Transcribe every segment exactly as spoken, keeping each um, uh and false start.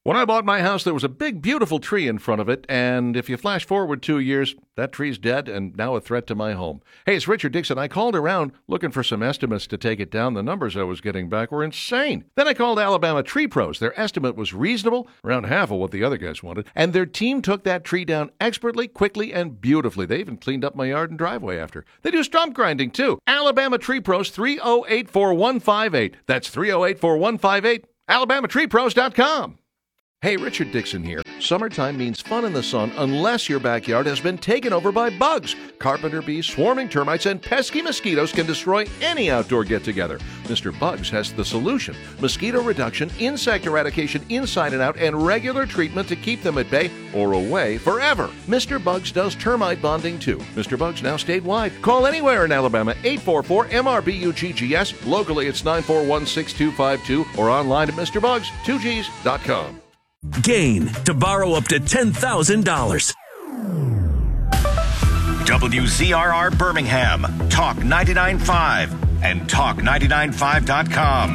When I bought my house, there was a big, beautiful tree in front of it, and if you flash forward two years, that tree's dead and now a threat to my home. Hey, it's Richard Dixon. I called around looking for some estimates to take it down. The numbers I was getting back were insane. Then I called Alabama Tree Pros. Their estimate was reasonable, around half of what the other guys wanted, and their team took that tree down expertly, quickly, and beautifully. They even cleaned up my yard and driveway after. They do stump grinding, too. Alabama Tree Pros, three oh eight, four one five eight. That's three oh eight, four one five eight. alabama tree pros dot com. Hey, Richard Dixon here. Summertime means fun in the sun unless your backyard has been taken over by bugs. Carpenter bees, swarming termites, and pesky mosquitoes can destroy any outdoor get-together. Mister Bugs has the solution. Mosquito reduction, insect eradication inside and out, and regular treatment to keep them at bay or away forever. Mister Bugs does termite bonding too. Mister Bugs now statewide. Call anywhere in Alabama, eight four four M R B U G G S. Locally, it's nine four one, six two five two or online at Mr Bugs two Gs dot com. Gain to borrow up to ten thousand dollars. W Z R R Birmingham, Talk ninety-nine point five and talk ninety-nine five dot com.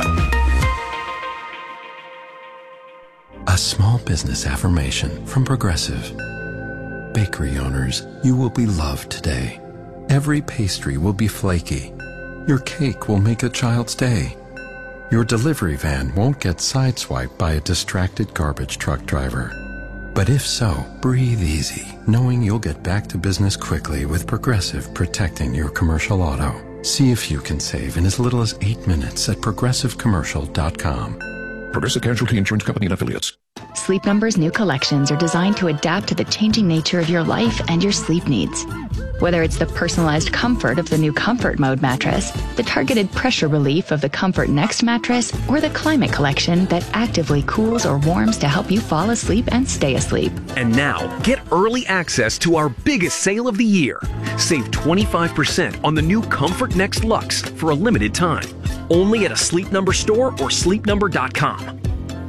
A small business affirmation from Progressive. Bakery owners, you will be loved today. Every pastry will be flaky. Your cake will make a child's day. Your delivery van won't get sideswiped by a distracted garbage truck driver. But if so, breathe easy, knowing you'll get back to business quickly with Progressive protecting your commercial auto. See if you can save in as little as eight minutes at progressive commercial dot com. Progressive Casualty Insurance Company and Affiliates. Sleep Number's new collections are designed to adapt to the changing nature of your life and your sleep needs. Whether it's the personalized comfort of the new Comfort Mode mattress, the targeted pressure relief of the Comfort Next mattress, or the Climate Collection that actively cools or warms to help you fall asleep and stay asleep. And now, get early access to our biggest sale of the year. Save twenty-five percent on the new Comfort Next Luxe for a limited time. Only at a Sleep Number store or sleep number dot com.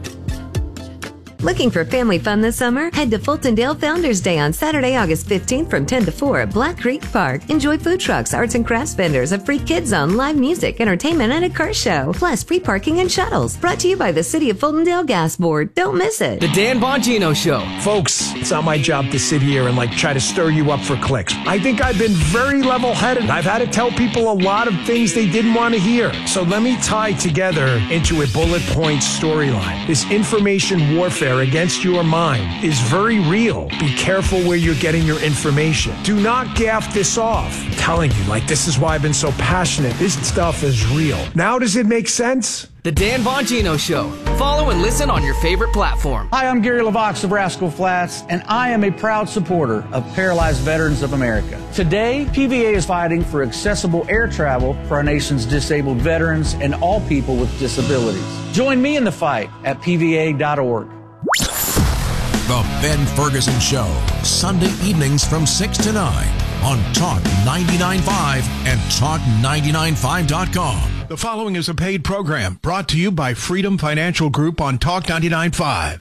Looking for family fun this summer? Head to Fultondale Founders Day on Saturday, August fifteenth from ten to four at Black Creek Park. Enjoy food trucks, arts and crafts vendors, a free kids zone, live music, entertainment, and a car show. Plus, free parking and shuttles. Brought to you by the City of Fultondale Gas Board. Don't miss it. The Dan Bongino Show. Folks, it's not my job to sit here and like try to stir you up for clicks. I think I've been very level-headed. I've had to tell people a lot of things they didn't want to hear. So let me tie together into a bullet point storyline. This information warfare against your mind is very real. Be careful where you're getting your information. Do not gaff this off. I'm telling you, like, this is why I've been so passionate. This stuff is real. Now does it make sense? The Dan Bongino Show. Follow and listen on your favorite platform. Hi, I'm Gary LaVox of Rascal Flats, and I am a proud supporter of Paralyzed Veterans of America. Today, P V A is fighting for accessible air travel for our nation's disabled veterans and all people with disabilities. Join me in the fight at P V A dot org. The Ben Ferguson Show, Sunday evenings from six to nine on Talk ninety-nine point five and talk ninety-nine five dot com. The following is a paid program brought to you by Freedom Financial Group on Talk ninety-nine point five.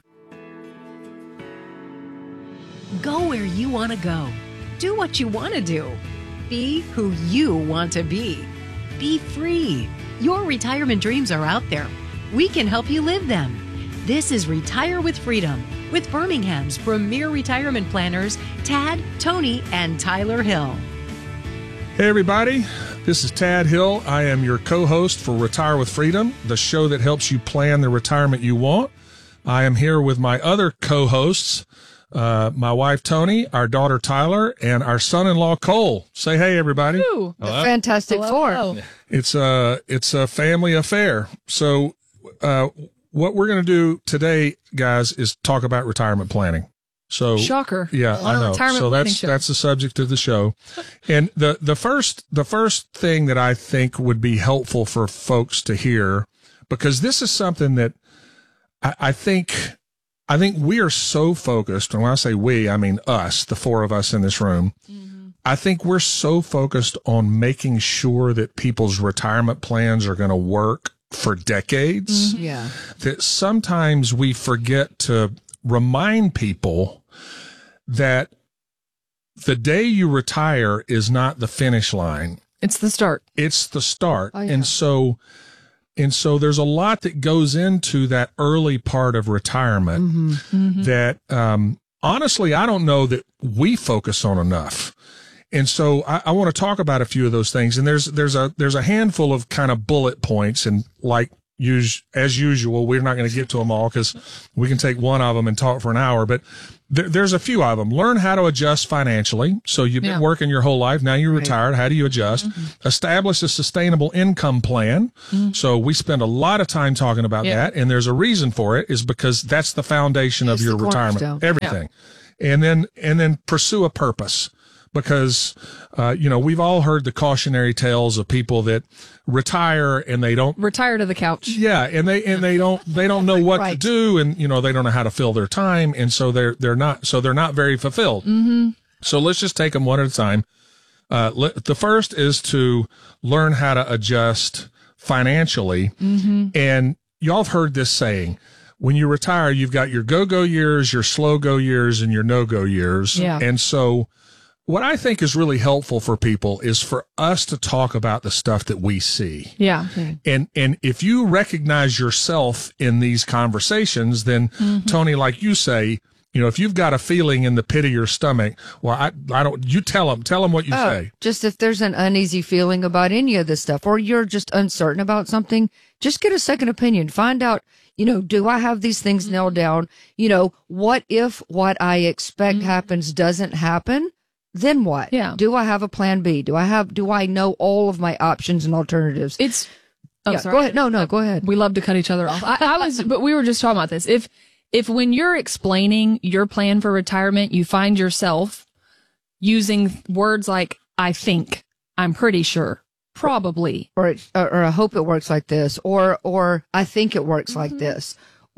Go where you want to go. Do what you want to do. Be who you want to be. Be free. Your retirement dreams are out there. We can help you live them. This is Retire with Freedom with Birmingham's premier retirement planners, Tad, Tony, and Tyler Hill. Hey, everybody. This is Tad Hill. I am your co-host for Retire with Freedom, the show that helps you plan the retirement you want. I am here with my other co-hosts, uh, my wife, Tony, our daughter, Tyler, and our son-in-law, Cole. Say hey, everybody. Ooh, the Fantastic Four. It's a, it's a family affair. So, uh, what we're going to do today, guys, is talk about retirement planning. So, shocker. Yeah, I know. So that's that's the subject of the show. And the the first the first thing that I think would be helpful for folks to hear, because this is something that I, I think I think we are so focused, and when I say we, I mean us, the four of us in this room. Mm-hmm. I think we're so focused on making sure that people's retirement plans are going to work for decades. Mm-hmm. Yeah. That sometimes we forget to remind people that the day you retire is not the finish line. It's the start. It's the start. Oh, yeah. And so and so there's a lot that goes into that early part of retirement Mm-hmm. Mm-hmm. that, um, honestly, I don't know that we focus on enough. And so I, I want to talk about a few of those things. And there's, there's a, there's a handful of kind of bullet points. And like us, as usual, we're not going to get to them all because we can take one of them and talk for an hour, but there, there's a few of them. Learn how to adjust financially. So you've been Yeah. working your whole life. Now you're Right. retired. How do you adjust? Mm-hmm. Establish a sustainable income plan. Mhm. So we spend a lot of time talking about Yeah. that. And there's a reason for it is because that's the foundation of It's your the retirement, cornerstone. everything. And then, and then pursue a purpose. Because, uh, you know, we've all heard the cautionary tales of people that retire and they don't retire to the couch. Yeah. And they, and they don't, they don't know what to do. And, you know, they don't know how to fill their time. And so they're, they're not, so they're not very fulfilled. Mm-hmm. So let's just take them one at a time. Uh, let, the first is to learn how to adjust financially. Mm-hmm. And y'all have heard this saying, when you retire, you've got your go-go years, your slow-go years, and your no-go years. Yeah. And so what I think is really helpful for people is for us to talk about the stuff that we see. Yeah. And and if you recognize yourself in these conversations, then Mm-hmm. Tony, like you say, you know, if you've got a feeling in the pit of your stomach, well, I I don't. You tell them, tell them what you Oh, say. Just if there's an uneasy feeling about any of this stuff, or you're just uncertain about something, just get a second opinion. Find out, you know, do I have these things nailed down? You know, what if what I expect happens doesn't happen? Then what? Yeah. Do I have a plan B? Do I have, do I know all of my options and alternatives? It's, oh, yeah, sorry. go ahead. No, no, go ahead. We love to cut each other off. I, I was, but we were just talking about this. If, if when you're explaining your plan for retirement, you find yourself using words like, I think, I'm pretty sure, probably, or, it, or, or I hope it works like this, or, or I think it works like this,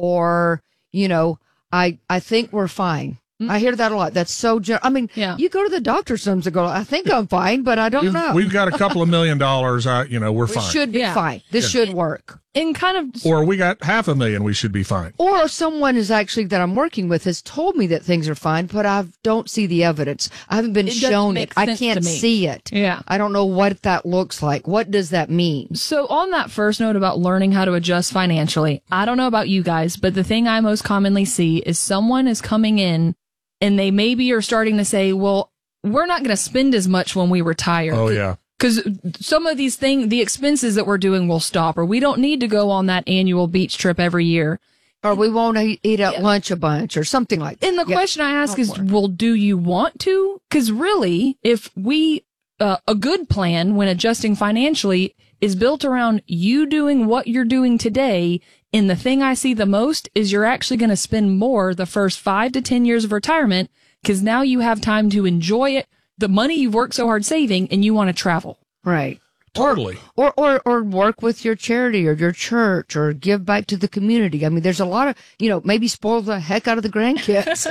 or, you know, I, I think we're fine. I hear that a lot. That's so, gen- I mean, Yeah. you go to the doctor sometimes and go, I think I'm fine, but I don't We've, know. we've got a couple of million dollars. Uh, you know, we're We fine. should be Yeah. fine. This Yeah. should work. and kind of, Or we got half a million. We should be fine. Or someone is actually that I'm working with has told me that things are fine, but I don't see the evidence. I haven't been It doesn't shown make it. I sense can't to me. see it. Yeah. I don't know what that looks like. What does that mean? So on that first note about learning how to adjust financially, I don't know about you guys, but the thing I most commonly see is someone is coming in and they maybe are starting to say, well, we're not going to spend as much when we retire. Oh, yeah. Because some of these things, the expenses that we're doing will stop, or we don't need to go on that annual beach trip every year. Or we won't eat, eat at lunch a bunch or something like that. And the Yeah. question I ask is, well, do you want to? Because really, if we, uh, a good plan when adjusting financially is built around you doing what you're doing today. And the thing I see the most is you're actually going to spend more the first five to ten years of retirement because now you have time to enjoy it, the money you've worked so hard saving, and you want to travel. Right. Totally. Or, or, or work with your charity or your church or give back to the community. I mean, there's a lot of, you know, maybe spoil the heck out of the grandkids.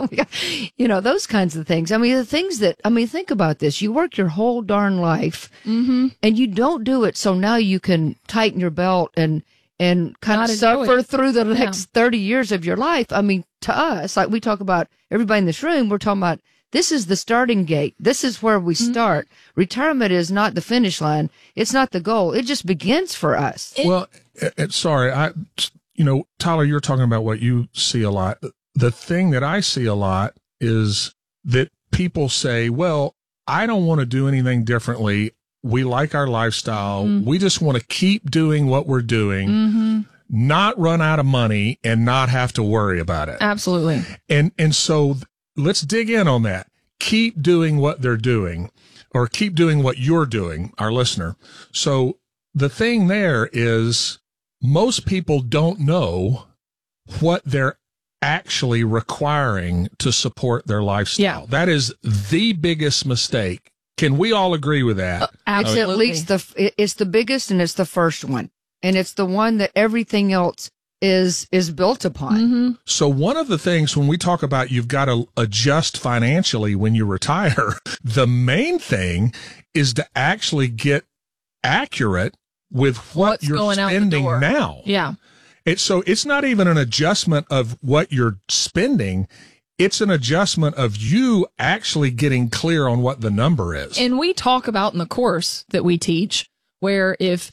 You know, those kinds of things. I mean, the things that, I mean, think about this. You work your whole darn life Mm-hmm. and you don't do it. So now you can tighten your belt and, and kind Not of enjoy suffer it. through the Yeah. next thirty years of your life. I mean, to us, like we talk about everybody in this room, we're talking about this is the starting gate. This is where we start. Retirement is not the finish line. It's not the goal. It just begins for us. Well, uh, uh, sorry, I, you know, Tyler, you're talking about what you see a lot. The thing that I see a lot is that people say, well, I don't want to do anything differently. We like our lifestyle. Mm. We just want to keep doing what we're doing, Mm-hmm. not run out of money and not have to worry about it. Absolutely. And, and so let's dig in on that. Keep doing what they're doing or keep doing what you're doing, our listener. So the thing there is most people don't know what they're actually requiring to support their lifestyle. Yeah. That is the biggest mistake. Can we all agree with that? Uh, It's at least the, it- it's the biggest and it's the first one. And it's the one that everything else is, is built upon. Mm-hmm. So one of the things when we talk about you've got to adjust financially when you retire, the main thing is to actually get accurate with what What's you're going out the spending door. now. Yeah. It's so it's not even an adjustment of what you're spending. It's an adjustment of you actually getting clear on what the number is. And we talk about in the course that we teach where if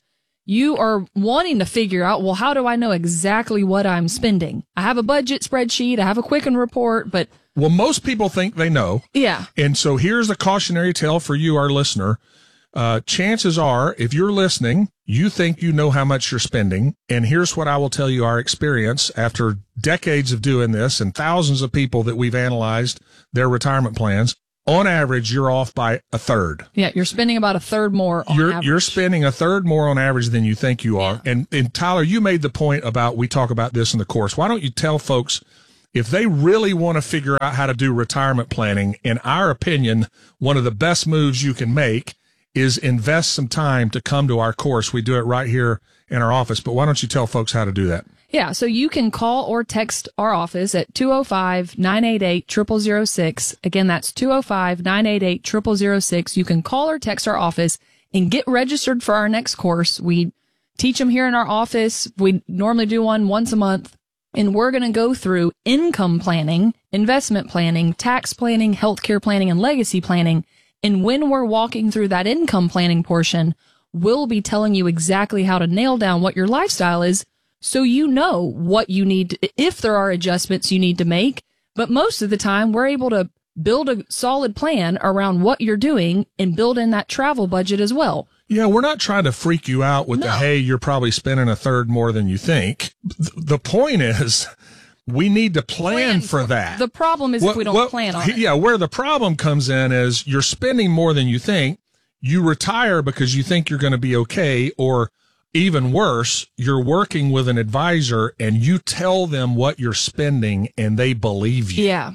you are wanting to figure out, well, how do I know exactly what I'm spending? I have a budget spreadsheet, I have a Quicken report, but well, most people think they know. Yeah. And so here's a cautionary tale for you, our listener. Uh, chances are, if you're listening, you think you know how much you're spending. And here's what I will tell you, our experience after decades of doing this and thousands of people that we've analyzed their retirement plans. On average, you're off by a third. Yeah, you're spending about a third more on you're, average. You're spending a third more on average than you think you are. Yeah. And, and Tyler, you made the point about, we talk about this in the course. Why don't you tell folks, if they really want to figure out how to do retirement planning, in our opinion, one of the best moves you can make is invest some time to come to our course. We do it right here in our office. But why don't you tell folks how to do that? Yeah, so you can call or text our office at two oh five, nine eight eight, zero zero zero six. Again, that's two oh five, nine eight eight, zero zero zero six. You can call or text our office and get registered for our next course. We teach them here in our office. We normally do one once a month, and we're going to go through income planning, investment planning, tax planning, healthcare planning, and legacy planning. And when we're walking through that income planning portion, we'll be telling you exactly how to nail down what your lifestyle is, so you know what you need, to, if there are adjustments you need to make. But most of the time, we're able to build a solid plan around what you're doing and build in that travel budget as well. Yeah, we're not trying to freak you out with No. the, hey, you're probably spending a third more than you think. Th- The point is, we need to plan, plan for that. The problem is What- if we don't what- plan on it. Yeah, where the problem comes in is you're spending more than you think. You retire because you think you're going to be okay, or even worse, you're working with an advisor and you tell them what you're spending and they believe you. Yeah.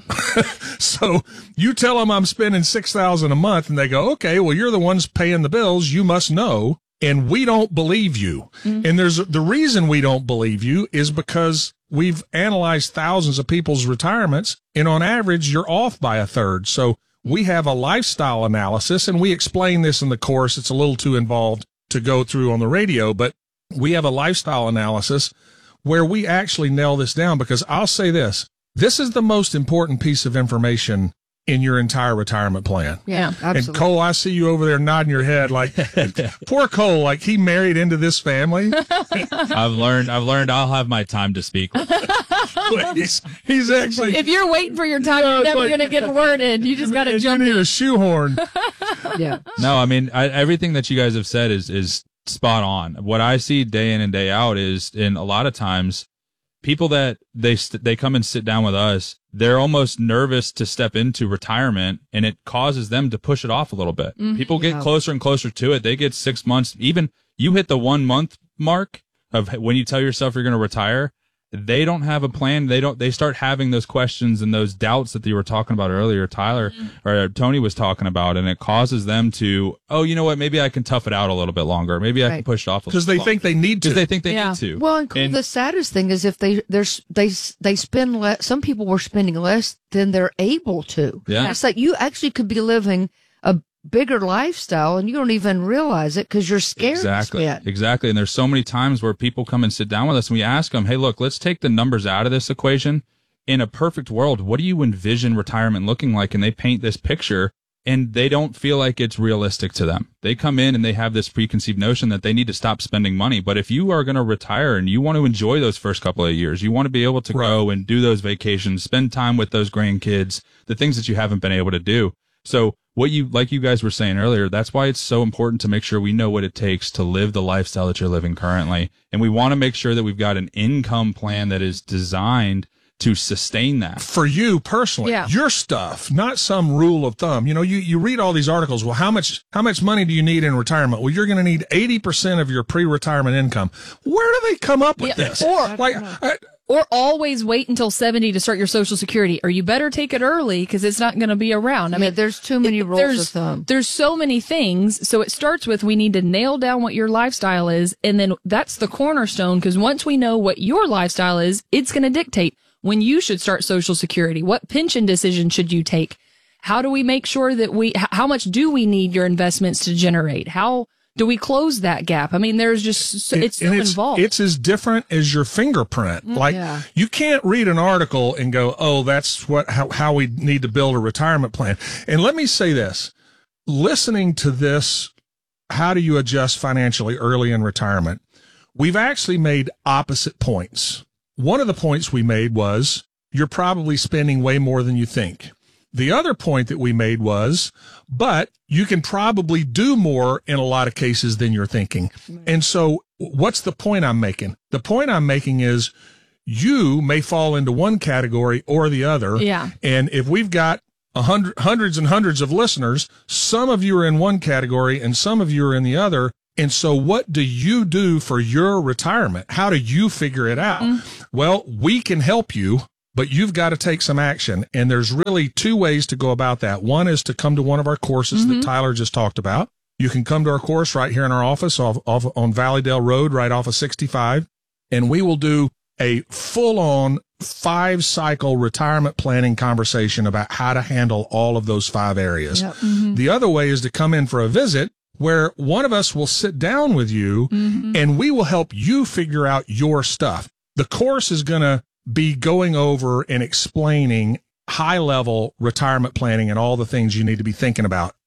So you tell them I'm spending six thousand dollars a month and they go, okay, well, you're the ones paying the bills. You must know. And we don't believe you. Mm-hmm. And there's the reason we don't believe you is because we've analyzed thousands of people's retirements, and on average, you're off by a third. So we have a lifestyle analysis, and we explain this in the course. It's a little too involved to go through on the radio, but we have a lifestyle analysis where we actually nail this down, because I'll say this, this is the most important piece of information in your entire retirement plan. Yeah, absolutely. And Cole, I see you over there nodding your head like, poor Cole, like he married into this family. I've learned, I've learned I'll have my time to speak. he's, he's actually. If you're waiting for your time, you're never like, going to get a word in. You just got to jump in. You need in. a shoehorn. Yeah. No, I mean, I, everything that you guys have said is, is spot on. What I see day in and day out is, in a lot of times, people that they st- they come and sit down with us, they're almost nervous to step into retirement, and it causes them to push it off a little bit. Mm-hmm. People get yeah. closer and closer to it. They get six months. Even you hit the one month mark of when you tell yourself you're going to retire, they don't have a plan. They don't. They start having those questions and those doubts that you were talking about earlier, Tyler mm-hmm. or Tony was talking about, and it causes them to, oh, you know what? Maybe I can tough it out a little bit longer. Maybe I right. can push it off because they think they need to. Because they think they yeah. need to. Well, and, and the saddest thing is if they there's they they spend less. Some people were spending less than they're able to. Yeah, it's like you actually could be living a bigger lifestyle and you don't even realize it because you're scared. Exactly. To spend. Exactly. And there's so many times where people come and sit down with us and we ask them, hey, look, let's take the numbers out of this equation. In a perfect world, what do you envision retirement looking like? And they paint this picture and they don't feel like it's realistic to them. They come in and they have this preconceived notion that they need to stop spending money. But if you are going to retire and you want to enjoy those first couple of years, you want to be able to right. go and do those vacations, spend time with those grandkids, the things that you haven't been able to do. So what you, like you guys were saying earlier, that's why it's so important to make sure we know what it takes to live the lifestyle that you're living currently. And we want to make sure that we've got an income plan that is designed to sustain that. For you personally, yeah. your stuff, not some rule of thumb. You know, you, you read all these articles. Well, how much, how much money do you need in retirement? Well, you're going to need eighty percent of your pre-retirement income. Where do they come up with yeah. this? Or, like, I, or always wait until seventy to start your Social Security, or you better take it early because it's not going to be around. I yeah, mean, there's too many it, rules there's, of thumb. There's so many things. So it starts with we need to nail down what your lifestyle is, and then that's the cornerstone, because once we know what your lifestyle is, it's going to dictate when you should start Social Security. What pension decision should you take? How do we make sure that we, how much do we need your investments to generate? How do we close that gap? I mean, there's just, so, it's so it's, involved. It's as different as your fingerprint. Like yeah. you can't read an article and go, oh, that's what, how, how we need to build a retirement plan. And let me say this, listening to this, how do you adjust financially early in retirement? We've actually made opposite points. One of the points we made was you're probably spending way more than you think. The other point that we made was, but you can probably do more in a lot of cases than you're thinking. And so what's the point I'm making? The point I'm making is you may fall into one category or the other. Yeah. And if we've got a hundred, hundreds and hundreds of listeners, some of you are in one category and some of you are in the other. And so what do you do for your retirement? How do you figure it out? Mm. Well, we can help you, but you've got to take some action. And there's really two ways to go about that. One is to come to one of our courses mm-hmm. that Tyler just talked about. You can come to our course right here in our office off, off on Valleydale Road, right off of sixty-five. And we will do a full-on five-cycle retirement planning conversation about how to handle all of those five areas. Yep. Mm-hmm. The other way is to come in for a visit where one of us will sit down with you mm-hmm. and we will help you figure out your stuff. The course is going to be going over and explaining high-level retirement planning and all the things you need to be thinking about.